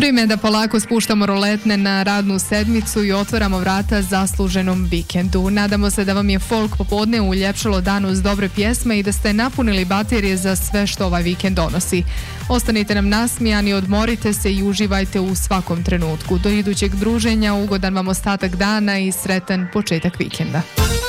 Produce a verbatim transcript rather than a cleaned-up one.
Vrijeme je da polako spuštamo roletne na radnu sedmicu i otvaramo vrata zasluženom vikendu. Nadamo se da vam je folk popodne uljepšalo dan uz dobre pjesme i da ste napunili baterije za sve što ovaj vikend donosi. Ostanite nam nasmijani, odmorite se i uživajte u svakom trenutku. Do idućeg druženja, ugodan vam ostatak dana i sretan početak vikenda.